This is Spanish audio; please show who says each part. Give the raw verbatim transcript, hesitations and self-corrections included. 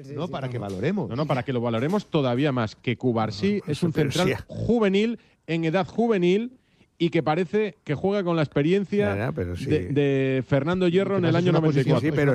Speaker 1: sí,
Speaker 2: no
Speaker 1: sí,
Speaker 2: para
Speaker 1: no,
Speaker 2: que
Speaker 1: no.
Speaker 2: valoremos.
Speaker 3: No, no, para que lo valoremos todavía más. Que Cubarsí
Speaker 4: No,
Speaker 3: es un
Speaker 4: pero
Speaker 3: central
Speaker 4: sí.
Speaker 3: juvenil, en edad juvenil, y que parece que juega con la experiencia
Speaker 4: Ya, ya, pero sí.
Speaker 3: de, de Fernando Hierro en
Speaker 2: Que
Speaker 3: el
Speaker 2: pasa, es
Speaker 3: año
Speaker 2: una
Speaker 3: noventa y
Speaker 2: posición-
Speaker 3: cuatro.
Speaker 4: Sí, pero